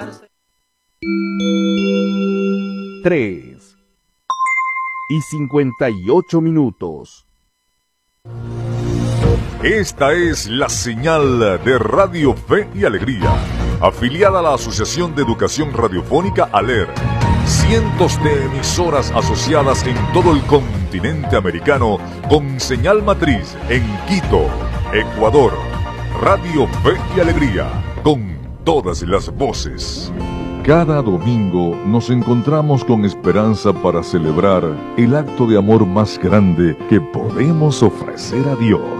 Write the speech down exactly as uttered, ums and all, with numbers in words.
Tres y cincuenta y ocho minutos. Esta es la señal de Radio Fe y Alegría, afiliada a la Asociación de Educación Radiofónica ALER. Cientos de emisoras asociadas en todo el continente americano con señal matriz en Quito, Ecuador. Radio Fe y Alegría, con todas las voces. Cada domingo nos encontramos con esperanza para celebrar el acto de amor más grande que podemos ofrecer a Dios.